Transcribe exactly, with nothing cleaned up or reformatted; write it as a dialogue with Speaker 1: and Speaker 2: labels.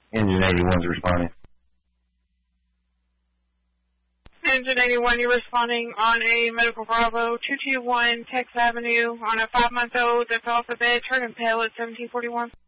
Speaker 1: Engine eighty-one's responding.
Speaker 2: Engine eighty-one, you're responding on a Medical Bravo two two one Texas Avenue on a five-month-old that's off the bed, turning pale at seventeen forty-one.